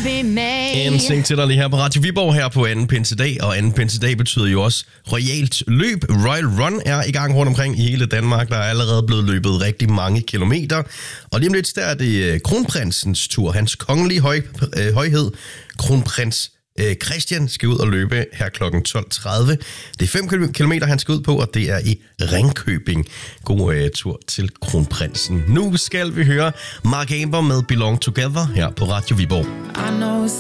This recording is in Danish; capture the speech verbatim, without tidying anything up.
be made. En sing til dig lige her på Radio Viborg her på anden pinsedag, og anden pinsedag betyder jo også royalt løb. Royal Run er i gang rundt omkring i hele Danmark. Der er allerede blevet løbet rigtig mange kilometer. Og lige om lidt, der er det kronprinsens tur. Hans kongelige høj, øh, højhed, kronprins øh, Christian, skal ud og løbe her klokken tolv tredive. Det er fem kilometer, han skal ud på, og det er i Ringkøbing. God øh, tur til kronprinsen. Nu skal vi høre Mark Amber med Belong Together her på Radio Viborg. I know